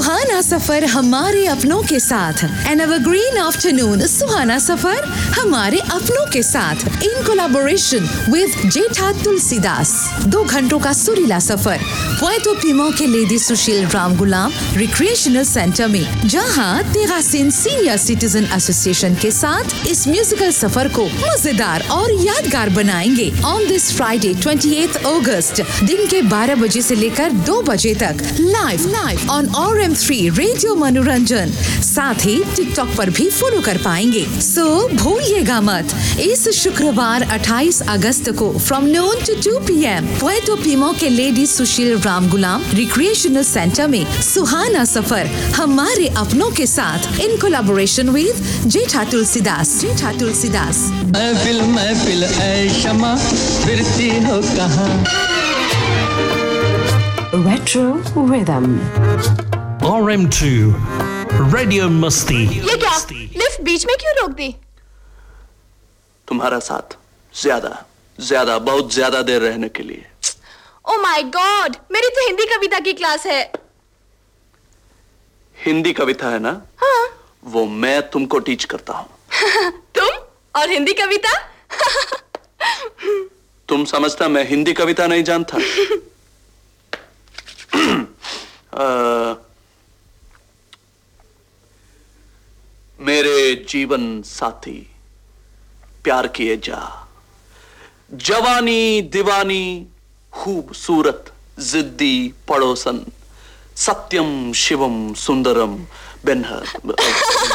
सुहाना सफर हमारे अपनों के साथ, एन एवरग्रीन आफ्टरनून सुहाना सफर हमारे अपनों के साथ, इन कोलैबोरेशन विद जेठा तुलसीदास। 2 घंटों का सुरीला सफर पुएर्टो प्रीमो के लेडी सुशील राम गुलाम रिक्रिएशनल सेंटर में, जहां तेरासिन सीनियर सिटीजन एसोसिएशन के साथ इस म्यूजिकल सफर को मजेदार और यादगार बनाएंगे। ऑन दिस फ्राइडे 28 अगस्त दिन के 12 बजे से लेकर 2 बजे तक लाइव ऑन RM3 रेडियो मनोरंजन। साथ ही टिकटॉक पर भी फॉलो कर पाएंगे। सो भूलिएगा मत, इस शुक्रवार 28 अगस्त को from noon to 2 PM Puerto Primo के लेडी सुशील राम गुलाम रिक्रिएशनल सेंटर में सुहाना सफर हमारे अपनों के साथ, इन कोलैबोरेशन विद जेठा तुलसीदास। महफिल ऐ शमा फिरती हो कहाँ। Retro Rhythm RM2 रेडियो मस्ती। ये क्या? लिफ्ट बीच में क्यों रोक दी? तुम्हारा साथ ज्यादा बहुत ज्यादा देर रहने के लिए। ओ माय गॉड, मेरी तो हिंदी कविता की क्लास है। हिंदी कविता है ना? हाँ। वो मैं तुमको टीच करता हूँ। तुम और हिंदी कविता? तुम समझता मैं हिंदी कविता नहीं जानता? मेरे जीवन साथी प्यार किए जा, जवानी दीवानी खूबसूरत जिद्दी पड़ोसन, सत्यम शिवम सुंदरम बेनहर।